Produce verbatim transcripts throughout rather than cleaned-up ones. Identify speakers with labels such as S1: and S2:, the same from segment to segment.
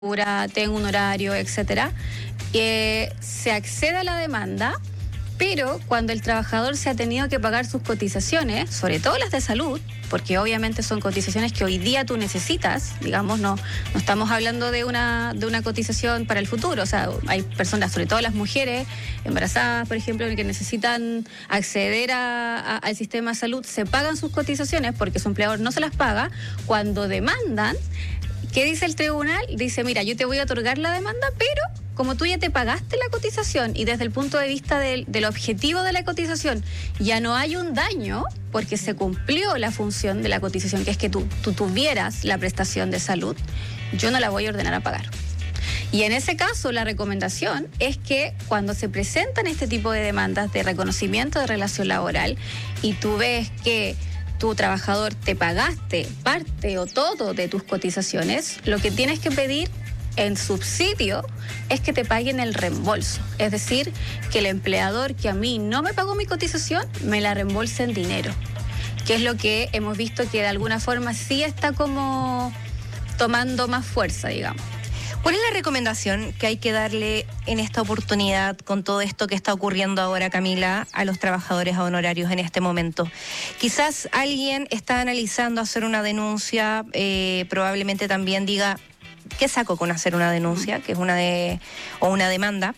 S1: tengo un horario, etcétera, eh, se accede a la demanda, pero cuando el trabajador se ha tenido que pagar sus cotizaciones, sobre todo las de salud, porque obviamente son cotizaciones que hoy día tú necesitas, digamos, no, no estamos hablando de una, de una cotización para el futuro, o sea, hay personas, sobre todo las mujeres embarazadas, por ejemplo, que necesitan acceder a, a, al sistema de salud, se pagan sus cotizaciones porque su empleador no se las paga. Cuando demandan, ¿qué dice el tribunal? Dice, mira, yo te voy a otorgar la demanda, pero como tú ya te pagaste la cotización y desde el punto de vista del, del objetivo de la cotización ya no hay un daño porque se cumplió la función de la cotización, que es que tú, tú tuvieras la prestación de salud, yo no la voy a ordenar a pagar. Y en ese caso la recomendación es que cuando se presentan este tipo de demandas de reconocimiento de relación laboral y tú ves que tu trabajador te pagaste parte o todo de tus cotizaciones, lo que tienes que pedir en subsidio es que te paguen el reembolso. Es decir, que el empleador que a mí no me pagó mi cotización, me la reembolse en dinero. Que es lo que hemos visto que de alguna forma sí está como tomando más fuerza, digamos.
S2: ¿Cuál es la recomendación que hay que darle en esta oportunidad con todo esto que está ocurriendo ahora, Camila, a los trabajadores honorarios en este momento? Quizás alguien está analizando hacer una denuncia, eh, probablemente también diga, ¿qué saco con hacer una denuncia? Que es una de o una demanda.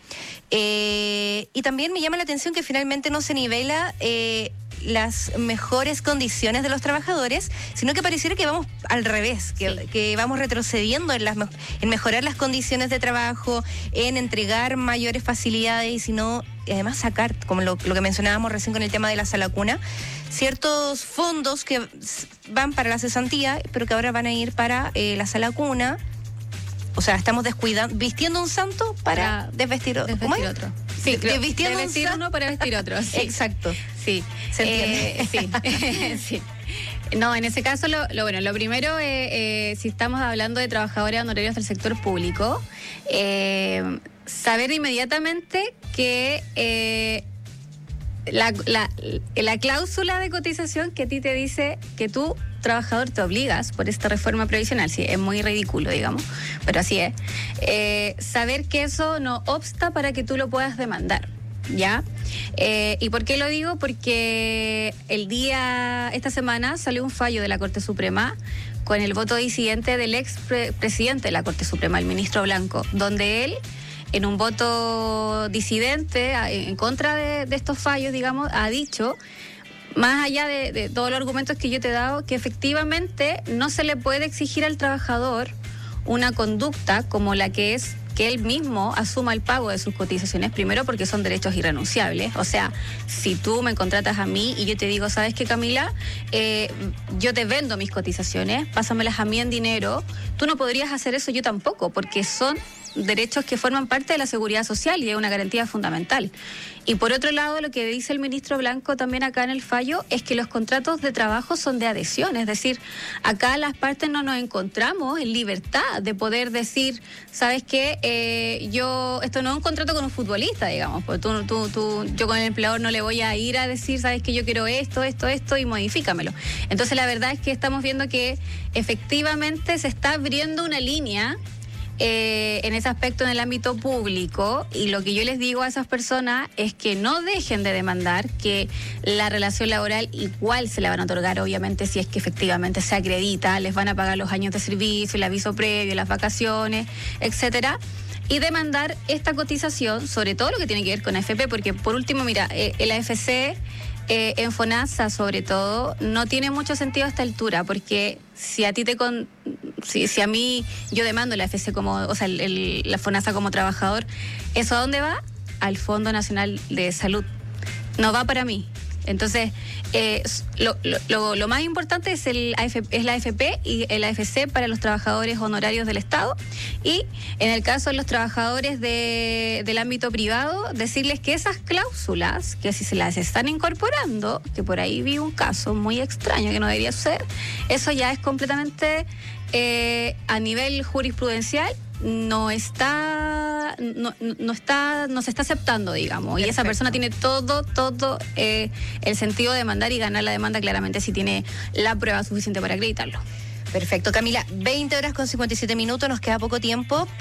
S2: Eh, y también me llama la atención que finalmente no se nivela eh, las mejores condiciones de los trabajadores, sino que pareciera que vamos al revés, que, sí. que vamos retrocediendo en, las, en mejorar las condiciones de trabajo, en entregar mayores facilidades y sino, además sacar, como lo, lo que mencionábamos recién con el tema de la sala cuna, ciertos fondos que van para la cesantía, pero que ahora van a ir para eh, la sala cuna. O sea, estamos descuidando, vistiendo un santo para, para desvestir,
S1: desvestir otro. Sí,
S2: de, vistiendo
S1: de vestir un uno para vestir otro. Sí.
S2: Exacto.
S1: Sí.
S2: ¿Se entiende?
S1: Eh, sí. sí. No, en ese caso, lo, lo bueno, lo primero, eh, eh, si estamos hablando de trabajadores honorarios del sector público, eh, saber inmediatamente que eh, la, la, la cláusula de cotización que a ti te dice que tú, trabajador, te obligas por esta reforma previsional, sí, es muy ridículo, digamos, pero así es, eh, saber que eso no obsta para que tú lo puedas demandar, ¿ya? Eh, ¿Y por qué lo digo? Porque el día, esta semana salió un fallo de la Corte Suprema con el voto disidente del ex pre- presidente de la Corte Suprema, el ministro Blanco, donde él, en un voto disidente en contra de, de estos fallos, digamos, ha dicho, más allá de, de todos los argumentos que yo te he dado, que efectivamente no se le puede exigir al trabajador una conducta como la que es que él mismo asuma el pago de sus cotizaciones, primero porque son derechos irrenunciables. O sea, si tú me contratas a mí y yo te digo, ¿sabes qué, Camila? Eh, yo te vendo mis cotizaciones, pásamelas a mí en dinero, tú no podrías hacer eso, yo tampoco, porque son derechos que forman parte de la seguridad social y es una garantía fundamental. Y por otro lado, lo que dice el ministro Blanco también acá en el fallo es que los contratos de trabajo son de adhesión, es decir, acá las partes no nos encontramos en libertad de poder decir, ¿sabes qué? Eh, yo, esto no es un contrato con un futbolista, digamos, porque tú, tú, tú, yo con el empleador no le voy a ir a decir, ¿sabes qué? Yo quiero esto, esto, esto y modifícamelo. Entonces la verdad es que estamos viendo que efectivamente se está abriendo una línea Eh, en ese aspecto en el ámbito público, y lo que yo les digo a esas personas es que no dejen de demandar, que la relación laboral igual se la van a otorgar, obviamente, si es que efectivamente se acredita, les van a pagar los años de servicio, el aviso previo, las vacaciones, etcétera, y demandar esta cotización, sobre todo lo que tiene que ver con A F P, porque por último, mira, eh, el A F C eh, en FONASA sobre todo no tiene mucho sentido a esta altura, porque si a ti te con Si, si a mí, yo demando la A F C como, o sea, el, el, la FONASA como trabajador, ¿eso a dónde va? Al Fondo Nacional de Salud. No va para mí. Entonces, eh, lo, lo, lo más importante es, el A F P, es la A F P y el A F C para los trabajadores honorarios del Estado. Y en el caso de los trabajadores de, del ámbito privado, decirles que esas cláusulas, que si se las están incorporando, que por ahí vi un caso muy extraño que no debería ser, eso ya es completamente eh, a nivel jurisprudencial, no está no, no está no se está aceptando, digamos. Perfecto. Y esa persona tiene todo todo eh, el sentido de demandar y ganar la demanda claramente si tiene la prueba suficiente para acreditarlo.
S2: Perfecto, Camila, veinte horas con cincuenta y siete minutos, nos queda poco tiempo.